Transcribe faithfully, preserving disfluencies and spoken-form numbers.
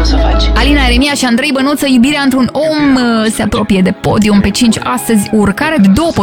să o faci. Alina Eremia și Andrei Bănuță, iubirea într-un om, se apropie de podium pe cinci astăzi, urcare de două